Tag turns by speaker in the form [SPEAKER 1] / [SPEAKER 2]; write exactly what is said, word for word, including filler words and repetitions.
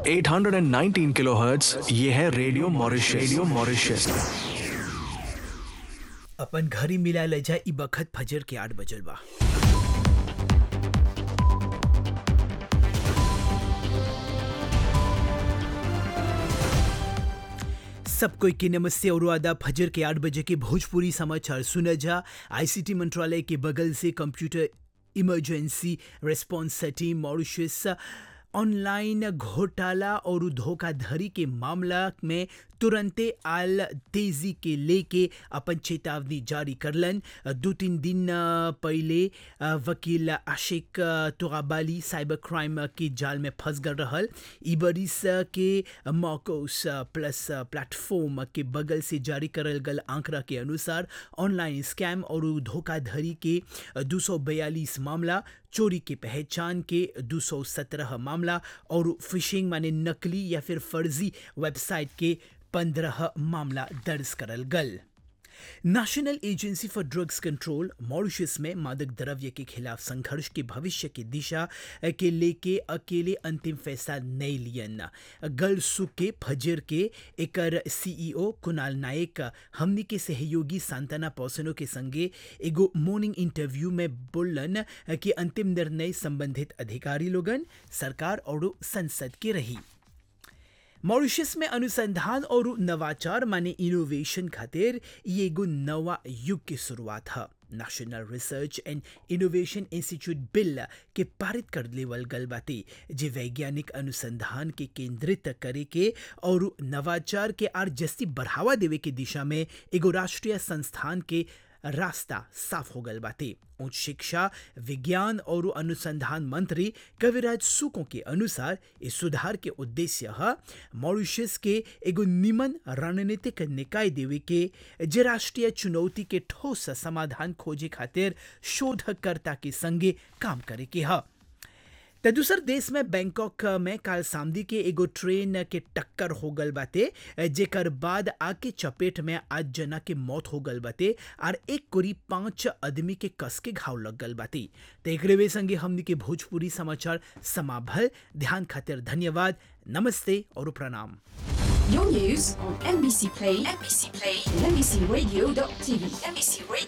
[SPEAKER 1] At nineteen kilohertz, ये है radio Mauritius. Radio Mauritius.
[SPEAKER 2] अपन घरी मिला ले जाए ई बखत फजर के आठ बजल बा। सब कोई के नमस्ते और आदाब। फजर के आठ बजे के भोजपुरी समाचार सुना जा। आईसीटी मंत्रालय के बगल से computer emergency response team Mauritius online घोटाला और धोखाधड़ी के मामला में तुरंते आल तेजी के लेके अपन चेतावनी जारी करलन। दो तीन दिन पहले वकील आशिक तुगाबाली साइबर क्राइम के जाल में फंस गल रहल। ई बरिस के मॉकोस प्लस प्लेटफॉर्म के बगल से जारी करल गल आंकड़ा के अनुसार ऑनलाइन स्कैम और धोखाधड़ी के दो सौ बयालीस मामला, चोरी के पहचान के दो सौ सत्रह मामला और फिशिंग माने नकली या फिर फर्जी वेबसाइट के पंद्रह मामला दर्ज करल गल। National agency for drugs control Mauritius में मादक द्रव्य के खिलाफ संघर्ष के भविष्य की दिशा के लेके अकेले अंतिम फैसला नहीं लियन। गल सुख के फजर के एकर सीईओ कुणाल नायक हमनी के सहयोगी सांतना पौसनो के संगे एगो मॉर्निंग इंटरव्यू में बोलन कि अंतिम निर्णय संबंधित अधिकारी लोगन, सरकार और संसद के रही। मॉरिशस में अनुसंधान और नवाचार माने इनोवेशन खातिर ये एगो नवा युग की शुरुआत है। National research and innovation institute bill के पारित कर लेवल गल बाटे, जे वैज्ञानिक अनुसंधान के केंद्रित करे के और नवाचार के आर जस्ती बढ़ावा देवे के दिशा में एगो राष्ट्रीय संस्थान के रास्ता साफ हो गल बाटे। उच्च शिक्षा, विज्ञान और अनुसंधान मंत्री कविराज सुको के अनुसार इस सुधार के उद्देश्य है मॉरिशस के एगो निमन रणनीतिक निकाय देवे के, जे राष्ट्रीय चुनौती के ठोस समाधान खोजे खातिर शोधकर्ता के संगे काम करे के है। त दूसर देश में बैंकॉक में काल सामदी के एगो ट्रेन के टक्कर हो गल बाटे, जेकर बाद आग के चपेट में आज जना के मौत हो गल बाटे और एक कोरी पांच आदमी के कस के घाव लग गल बाटे। त एकरे वे संगे हमनी के भोजपुरी समाचार समाभल। ध्यान खातिर धन्यवाद। नमस्ते और प्रणाम।
[SPEAKER 3] Your news on M B C Play, M B C Play, and M B C Radio dot T V, M B C Radio.